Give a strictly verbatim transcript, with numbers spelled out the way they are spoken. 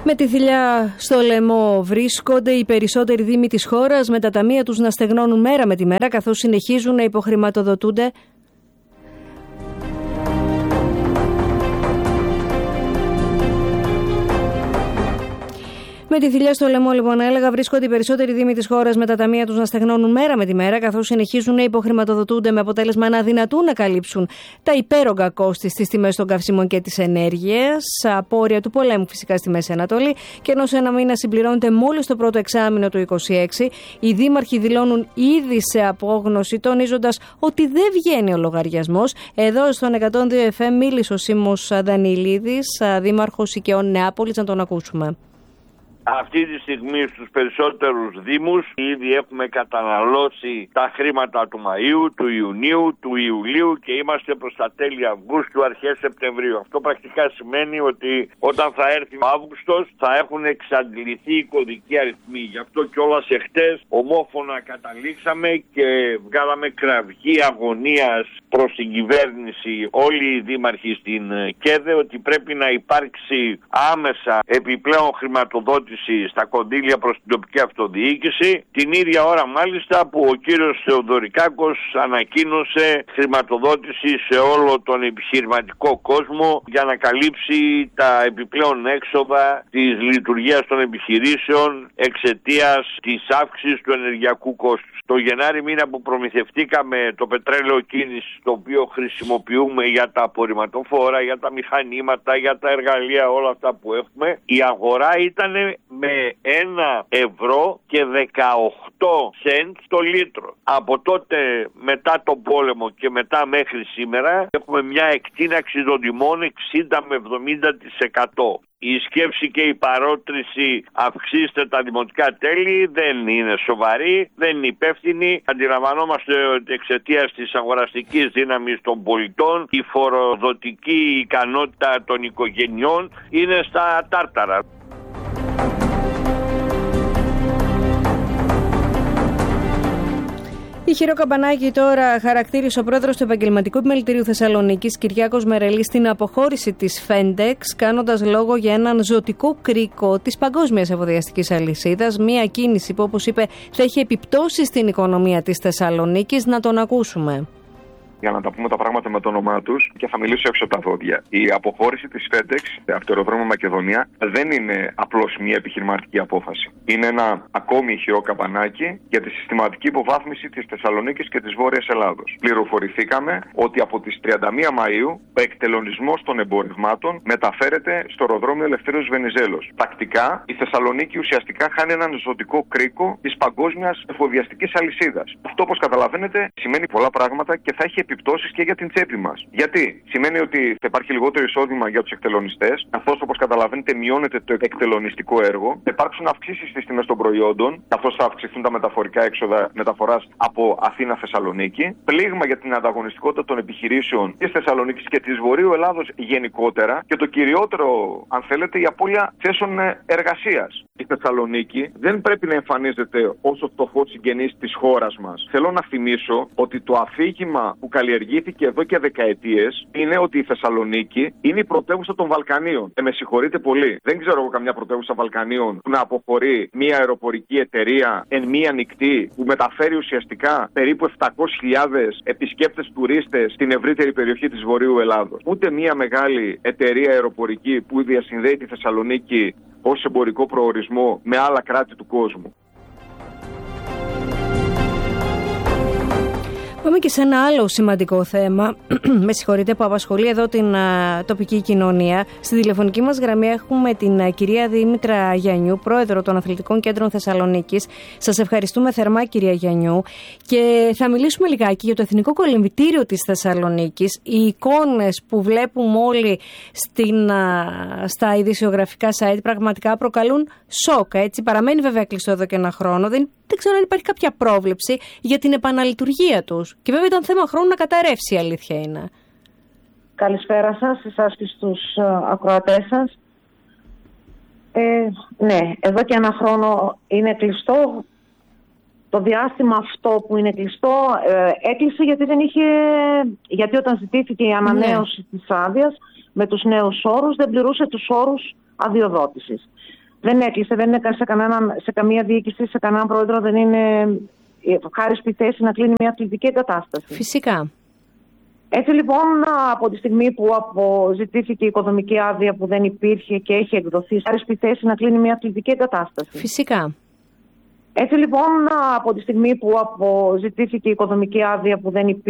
Με τη θηλιά στο λαιμό βρίσκονται οι περισσότεροι δήμοι της χώρας, με τα ταμεία τους να στεγνώνουν μέρα με τη μέρα, καθώς συνεχίζουν να υποχρηματοδοτούνται. Με τη θηλιά στο λαιμό, λοιπόν, έλεγα, βρίσκονται οι περισσότεροι δήμοι της χώρας με τα ταμεία τους να στεγνώνουν μέρα με τη μέρα, καθώς συνεχίζουν να υποχρηματοδοτούνται, με αποτέλεσμα να αδυνατούν να καλύψουν τα υπέρογκα κόστη στις τιμές των καυσίμων και της ενέργειας, απόρρια του πολέμου φυσικά στη Μέση Ανατολή. Και ενώ σε ένα μήνα συμπληρώνεται μόλις το πρώτο εξάμηνο του είκοσι έξι, οι δήμαρχοι δηλώνουν ήδη σε απόγνωση, τονίζοντας ότι δεν βγαίνει ο λογαριασμός. Εδώ στον εκατόν δύο εφ εμ μίλησε ο Σίμος Δανιλίδης, δήμαρχος Οικειών Νεάπολης, να τον ακούσουμε. Αυτή τη στιγμή στους περισσότερους δήμους ήδη έχουμε καταναλώσει τα χρήματα του Μαΐου, του Ιουνίου, του Ιουλίου και είμαστε προς τα τέλη Αυγούστου, αρχές Σεπτεμβρίου. Αυτό πρακτικά σημαίνει ότι όταν θα έρθει ο Αύγουστος θα έχουν εξαντληθεί οι κωδικοί αριθμοί. Γι' αυτό κιόλας εχθές ομόφωνα καταλήξαμε και βγάλαμε κραυγή αγωνίας προς την κυβέρνηση, όλοι οι δήμαρχοι στην ΚΕΔΕ, ότι πρέπει να υπάρξει άμεσα επιπλέον χρηματοδότηση στα κονδύλια προς την τοπική αυτοδιοίκηση, την ίδια ώρα μάλιστα που ο κύριος Θεοδωρικάκος ανακοίνωσε χρηματοδότηση σε όλο τον επιχειρηματικό κόσμο για να καλύψει τα επιπλέον έξοδα της λειτουργίας των επιχειρήσεων εξαιτίας της αύξησης του ενεργειακού κόστους. Το Γενάρη μήνα που προμηθευτήκαμε το πετρέλαιο κίνησης, το οποίο χρησιμοποιούμε για τα απορριμματοφόρα, για τα μηχανήματα, για τα εργαλεία, όλα αυτά που έχουμε, η αγορά ήταν με ένα ευρώ και δεκαοκτώ σεντ το λίτρο. Από τότε, μετά τον πόλεμο και μετά μέχρι σήμερα, έχουμε μια εκτείναξη των τιμών εξήντα με εβδομήντα τοις εκατό. Η σκέψη και η παρότριση αυξήστε τα δημοτικά τέλη δεν είναι σοβαρή, δεν είναι υπεύθυνη. Αντιλαμβανόμαστε ότι εξαιτίας της αγοραστικής δύναμης των πολιτών η φοροδοτική ικανότητα των οικογενειών είναι στα τάρταρα. Ηχηρό καμπανάκι τώρα χαρακτήρισε ο πρόεδρος του Επαγγελματικού Επιμελητηρίου Θεσσαλονίκης, Κυριάκος Μερελής, στην αποχώρηση της Φέντεξ, κάνοντας λόγο για έναν ζωτικό κρίκο της παγκόσμιας εφοδιαστικής αλυσίδας. Μία κίνηση που, όπως είπε, θα έχει επιπτώσεις στην οικονομία της Θεσσαλονίκης. Να τον ακούσουμε. Για να τα πούμε τα πράγματα με το όνομά τους και θα μιλήσω έξω από τα δόντια. Η αποχώρηση της Φέντεξ από το αεροδρόμιο Μακεδονία δεν είναι απλώς μια επιχειρηματική απόφαση. Είναι ένα ακόμη ηχηρό καμπανάκι για τη συστηματική υποβάθμιση της Θεσσαλονίκης και της Βόρειας Ελλάδος. Πληροφορηθήκαμε ότι από τις τριάντα μία Μαΐου ο εκτελονισμός των εμπορευμάτων μεταφέρεται στο αεροδρόμιο Ελευθέριος Βενιζέλος. Τακτικά η Θεσσαλονίκη ουσιαστικά χάνει έναν ζωτικό κρίκο της παγκόσμιας εφοδιαστικής αλυσίδας. Αυτό, όπως καταλαβαίνετε, σημαίνει πολλά πράγματα και θα έχει επιπτώσεις και για την τσέπη μας. Γιατί σημαίνει ότι θα υπάρχει λιγότερο εισόδημα για τους εκτελονιστές, καθώς, όπως καταλαβαίνετε, μειώνεται το εκτελονιστικό έργο. Θα υπάρξουν αυξήσεις στις τιμές των προϊόντων, καθώς θα αυξηθούν τα μεταφορικά έξοδα μεταφοράς από Αθήνα-Θεσσαλονίκη. Πλήγμα για την ανταγωνιστικότητα των επιχειρήσεων της Θεσσαλονίκης και της Βορείου Ελλάδος γενικότερα. Και το κυριότερο, αν θέλετε, η απώλεια θέσεων εργασίας. Η Θεσσαλονίκη δεν πρέπει να εμφανίζεται ως ο φτωχός συγγενής της χώρας μας. Θέλω να θυμίσω ότι το αφήγημα που καλλιεργήθηκε εδώ και δεκαετίες είναι ότι η Θεσσαλονίκη είναι η πρωτεύουσα των Βαλκανίων. Ε, με συγχωρείτε πολύ. Δεν ξέρω εγώ καμιά πρωτεύουσα Βαλκανίων που να αποχωρεί μια αεροπορική εταιρεία εν μία νυχτή που μεταφέρει ουσιαστικά περίπου επτακόσιες χιλιάδες επισκέπτες τουρίστες στην ευρύτερη περιοχή της Βορείου Ελλάδος. Ούτε μια μεγάλη εταιρεία αεροπορική που διασυνδέει τη Θεσσαλονίκη ως εμπορικό προορισμό με άλλα κράτη του κόσμου. Πάμε και σε ένα άλλο σημαντικό θέμα, με συγχωρείτε, που απασχολεί εδώ την α, τοπική κοινωνία. Στη τηλεφωνική μας γραμμή έχουμε την α, κυρία Δήμητρα Γιαννιού, πρόεδρο των Αθλητικών Κέντρων Θεσσαλονίκης. Σας ευχαριστούμε θερμά, κυρία Γιαννιού. Και θα μιλήσουμε λιγάκι για το Εθνικό Κολυμβητήριο της Θεσσαλονίκης. Οι εικόνες που βλέπουμε όλοι στην, α, στα ειδησιογραφικά site πραγματικά προκαλούν σοκ. Έτσι. Παραμένει βέβαια κλειστό εδώ και ένα χρόνο. Δεν Δεν ξέρω αν υπάρχει κάποια πρόβλεψη για την επαναλειτουργία τους. Και βέβαια ήταν θέμα χρόνου να καταρρεύσει, η αλήθεια είναι. Καλησπέρα σας, εσάς και στους ακροατές σας. Ε, ναι, εδώ και ένα χρόνο είναι κλειστό. Το διάστημα αυτό που είναι κλειστό ε, έκλεισε γιατί δεν είχε, γιατί όταν ζητήθηκε η ανανέωση ναι. της άδειας με τους νέους όρους δεν πληρούσε τους όρους αδειοδότησης. δεν έκλεισε, δεν έκανε σε, κανένα, σε καμία διοίκηση, σε κανέναν πρόεδρο, δεν είναι ευχάριστη θέση να κλείνει μια αθλητική εγκατάσταση. Φυσικά. Έτσι λοιπόν, από τη στιγμή που αποζητήθηκε η οικοδομική άδεια που δεν υπήρχε και έχει εκδοθεί, ευχάριστη θέση να κλείνει μια αθλητική εγκατάσταση. Φυσικά. Έτσι λοιπόν, από τη στιγμή που αποζητήθηκε η οικοδομική άδεια που δεν υπήρχε